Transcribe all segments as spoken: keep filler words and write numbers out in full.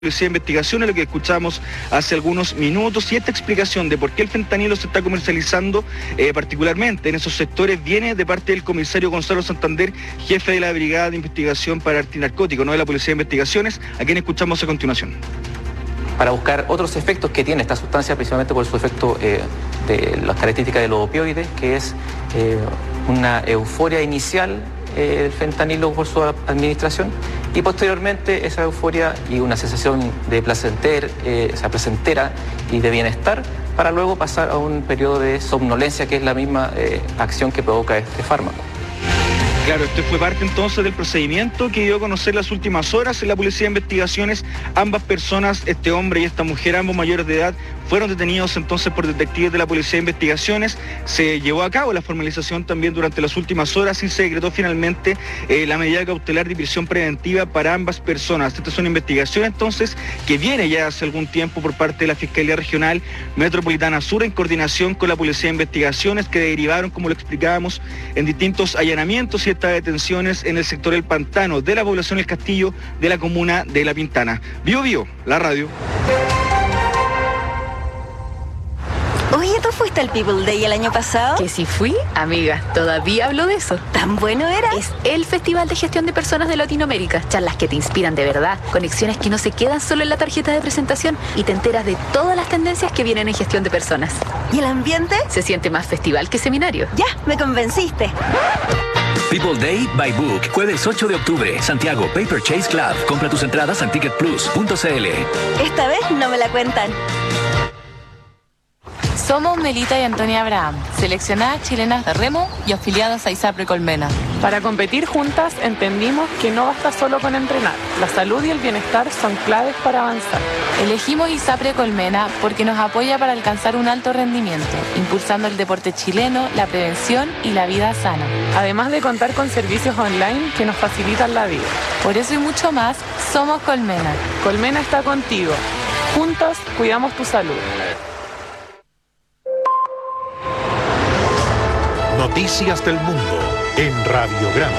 Policía de Investigaciones, lo que escuchamos hace algunos minutos, y esta explicación de por qué el fentanilo se está comercializando eh, particularmente en esos sectores viene de parte del comisario Gonzalo Santander, jefe de la Brigada de Investigación para Antinarcóticos, no de la Policía de Investigaciones, a quien escuchamos a continuación. Para buscar otros efectos que tiene esta sustancia, principalmente por su efecto eh, de las características de los opioides, que es eh, una euforia inicial eh, del fentanilo por su administración, y posteriormente esa euforia y una sensación de placenter, eh, o sea, placentera y de bienestar, para luego pasar a un periodo de somnolencia, que es la misma eh, acción que provoca este fármaco. Claro, este fue parte entonces del procedimiento que dio a conocer las últimas horas en la Policía de Investigaciones. Ambas personas, este hombre y esta mujer, ambos mayores de edad, fueron detenidos entonces por detectives de la Policía de Investigaciones. Se llevó a cabo la formalización también durante las últimas horas y se decretó finalmente eh, la medida cautelar de prisión preventiva para ambas personas. Esta es una investigación entonces que viene ya hace algún tiempo por parte de la Fiscalía Regional Metropolitana Sur en coordinación con la Policía de Investigaciones, que derivaron, como lo explicábamos, en distintos allanamientos y estas detenciones en el sector El Pantano de la población El Castillo de la comuna de La Pintana. Bio Bio, la radio. Oye, ¿tú fuiste al People Day el año pasado? Que si fui, amiga, todavía hablo de eso. ¿Tan bueno era? Es el Festival de Gestión de Personas de Latinoamérica. Charlas que te inspiran de verdad, conexiones que no se quedan solo en la tarjeta de presentación y te enteras de todas las tendencias que vienen en gestión de personas. ¿Y el ambiente? Se siente más festival que seminario. Ya, me convenciste. People Day by Book, jueves ocho de octubre, Santiago, Paper Chase Club. Compra tus entradas en ticket plus punto c l. Esta vez no me la cuentan. Somos Melita y Antonia Abraham, seleccionadas chilenas de remo y afiliadas a ISAPRE Colmena. Para competir juntas entendimos que no basta solo con entrenar. La salud y el bienestar son claves para avanzar. Elegimos ISAPRE Colmena porque nos apoya para alcanzar un alto rendimiento, impulsando el deporte chileno, la prevención y la vida sana. Además de contar con servicios online que nos facilitan la vida. Por eso y mucho más, somos Colmena. Colmena está contigo. Juntos cuidamos tu salud. Noticias del mundo en Radiograma.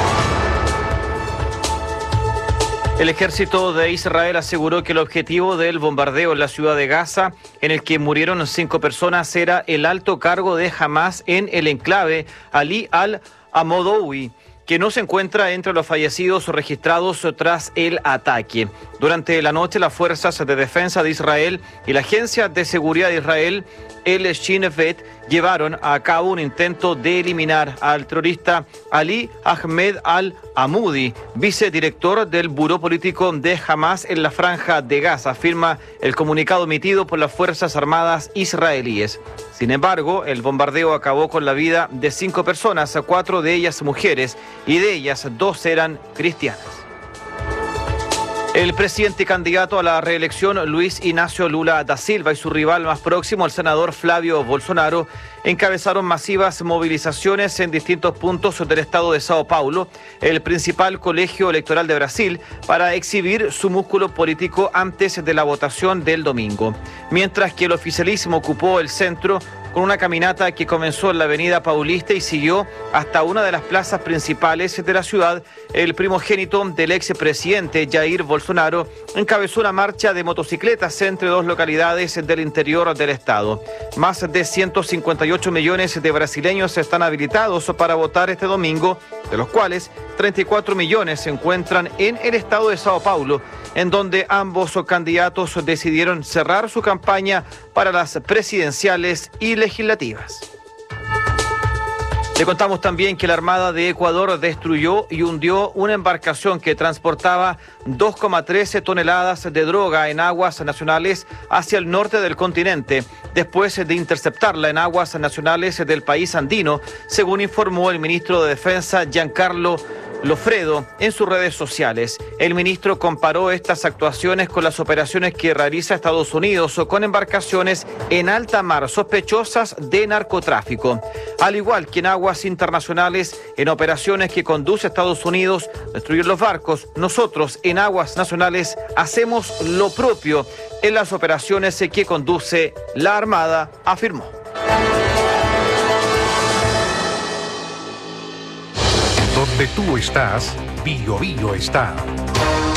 El ejército de Israel aseguró que el objetivo del bombardeo en la ciudad de Gaza, en el que murieron cinco personas, era el alto cargo de Hamas en el enclave Ali al-Amodowi, que no se encuentra entre los fallecidos registrados tras el ataque. Durante la noche, las fuerzas de defensa de Israel y la Agencia de Seguridad de Israel, el Shin Bet, llevaron a cabo un intento de eliminar al terrorista Ali Ahmed al-Amudi, vicedirector del Buró Político de Hamas en la Franja de Gaza, afirma el comunicado emitido por las Fuerzas Armadas israelíes. Sin embargo, el bombardeo acabó con la vida de cinco personas, cuatro de ellas mujeres, y de ellas dos eran cristianas. El presidente y candidato a la reelección, Luis Ignacio Lula da Silva, y su rival más próximo, el senador Flavio Bolsonaro, encabezaron masivas movilizaciones en distintos puntos del estado de Sao Paulo, el principal colegio electoral de Brasil, para exhibir su músculo político antes de la votación del domingo. Mientras que el oficialismo ocupó el centro con una caminata que comenzó en la avenida Paulista y siguió hasta una de las plazas principales de la ciudad, el primogénito del expresidente Jair Bolsonaro encabezó una marcha de motocicletas entre dos localidades del interior del estado. Más de ciento cincuenta y ocho millones de brasileños están habilitados para votar este domingo, de los cuales treinta y cuatro millones se encuentran en el estado de Sao Paulo, en donde ambos candidatos decidieron cerrar su campaña para las presidenciales y legislativas. Le contamos también que la Armada de Ecuador destruyó y hundió una embarcación que transportaba dos coma trece toneladas de droga en aguas nacionales hacia el norte del continente, después de interceptarla en aguas nacionales del país andino, según informó el ministro de Defensa, Giancarlo Lofredo, en sus redes sociales. El ministro comparó estas actuaciones con las operaciones que realiza Estados Unidos o con embarcaciones en alta mar sospechosas de narcotráfico. Al igual que en aguas internacionales, en operaciones que conduce Estados Unidos a destruir los barcos, nosotros en aguas nacionales hacemos lo propio en las operaciones que conduce la Armada, afirmó. Donde tú estás, Bio Bio está.